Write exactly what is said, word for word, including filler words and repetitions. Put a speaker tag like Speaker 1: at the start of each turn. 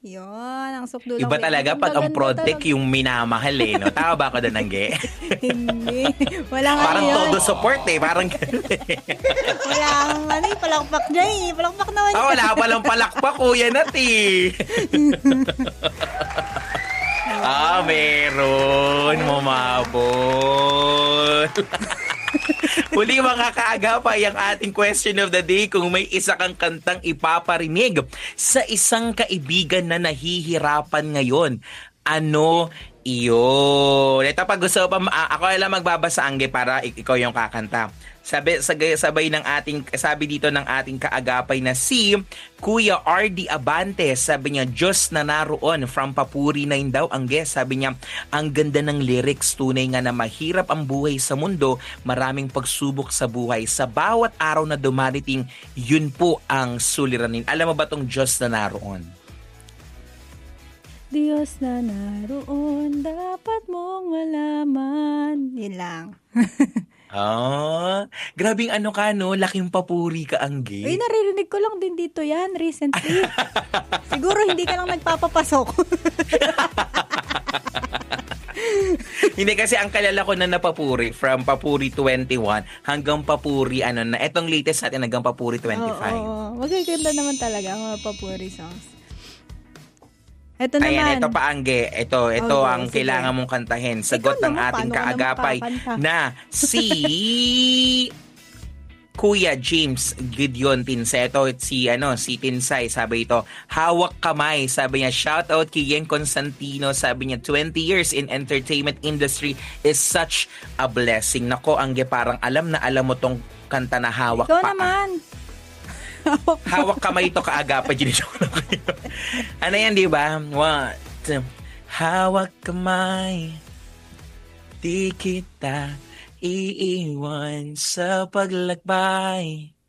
Speaker 1: Yun, ang sukdulang
Speaker 2: Iba
Speaker 1: baby.
Speaker 2: talaga pag ang project yung minamahal eh, no? Tama ba ako doon, Angge?
Speaker 1: Hindi. Wala nga
Speaker 2: Parang
Speaker 1: yun.
Speaker 2: todo support eh, parang gano'n eh.
Speaker 1: Wala kang ano eh, palakpak niya eh. Palakpak naman
Speaker 2: Ah, wala palang palakpak, kuya Nati. Ah, meron. Mamabol. Huli mga kaagapay, ang ating question of the day, kung may isa kang kantang ipaparinig sa isang kaibigan na nahihirapan ngayon, ano iyon? Ito pag gusto pa, ako lang magbabasa, Angge, para ikaw yung kakanta. Sabi, sabay, sabay ng ating, sabi dito ng ating kaagapay na si Kuya R D Abantes, sabi niya, Diyos na naroon, from Papuri na daw, Angge. Sabi niya, ang ganda ng lyrics, tunay nga na mahirap ang buhay sa mundo, maraming pagsubok sa buhay. Sa bawat araw na dumarating, yun po ang suliranin. Alam mo ba tong Diyos na naroon?
Speaker 1: Diyos na naroon, dapat mong malaman. Yun lang.
Speaker 2: Ah, grabing ano ka, no? Laking papuri ka, Angge.
Speaker 1: Uy, naririnig ko lang din dito yan recently. Siguro hindi ka lang nagpapapasok.
Speaker 2: Hindi, kasi ang kalala ko na napapuri from Papuri twenty-one hanggang Papuri ano na. Etong latest natin hanggang Papuri twenty-five.
Speaker 1: Oo, oo. Magaganda naman talaga ang mga papuri songs. Ito naman.
Speaker 2: Ayan, ito pa, Angge. Ito, ito
Speaker 1: Okay,
Speaker 2: ang
Speaker 1: sige.
Speaker 2: kailangan mong kantahin. Sagot
Speaker 1: Ikaw
Speaker 2: ng
Speaker 1: naman,
Speaker 2: ating
Speaker 1: paano ka
Speaker 2: kaagapay
Speaker 1: naman kakanta?
Speaker 2: na si Kuya James Gideon Tinsay. Ito si, ano, si Tinsay. Sabi ito, hawak kamay. Sabi niya, shout out kay Yen Constantino. Sabi niya, twenty years in entertainment industry is such a blessing. Nako, Angge, parang alam na alam mo tong kanta na hawak
Speaker 1: Ikaw
Speaker 2: pa.
Speaker 1: naman.
Speaker 2: Hawak kamay ito kaagapay. Ginisok lang kayo. Ano yan, di ba? One, two. Hawak kamay, di kita iiwan sa paglakbay.